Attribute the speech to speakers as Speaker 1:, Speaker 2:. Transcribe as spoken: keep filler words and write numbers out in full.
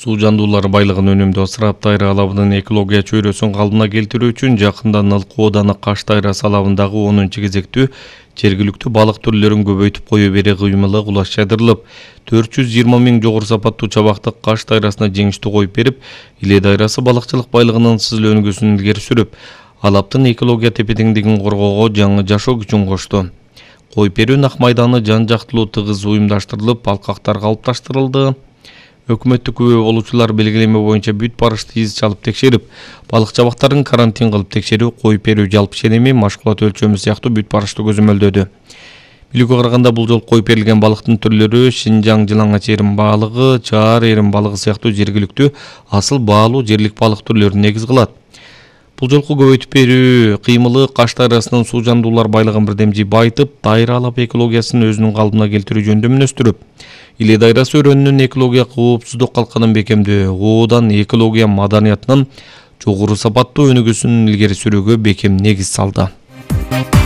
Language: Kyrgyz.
Speaker 1: Суу жандуулар байлыгын өнүмдөө Ысырап Дайра алабынын экология чөйрөсүн калыбына келтирүү үчүн жакында Налкоо Ооданы Каш Дайрасы алабындагы онунчу кезектүү жергиликтүү балык түрлөрүн көбөйтүп кое бере кыймылы кулаш жайдырылып, төрт жүз жыйырма миң жогору сапаттуу чабакты Каш Дайрасына жеңиштүү коюп берип, Иле Дайрасы балыкчылык байлыгынын сыз өнүгүүсүн илгери сүрүп, алаптын экология тепе-теңдигин коргоого жаңы жашоо күчүн кошту. Коюп берүү нак майданы жан жактылуу тыгыз уюмдаштырылып, алкактар калыпташтырылды. Өкмөттүк күбө болуучулар белгилеме боюнча бүт барышты из чалып текшерип, балык чабактарын карантин кылып текшерүү, коюп берүү жалпы ченеми, машгулат өлчөмү сыяктуу бүт барышты көзөмөлдөөдү. Билүүгө караганда бул жолу коюп берилген балыктын түрлөрү Шинжаң жылаңач эрим балыгы, Чаар эрим балыгы сыяктуу жергиликтүү асыл баалуу жерлик балык түрлөрүн негиз кылат. Бул жолку көбөйтүп берүү кыймылы Каш Дайрасынын суу жандуулар байлыгын бирдемжи байытып, Дайра алап экологиясын өзүнүн калыбына келтирүү жөнүндө мүнөстүрүп, Иле Дайрасы өрөөнүнүн экология коопсуздук калканын бекемдөө, Оодан экология маданиятынын жогору сапаттуу өнүгүүсүн илгери сүрүүгө бекем негиз салды.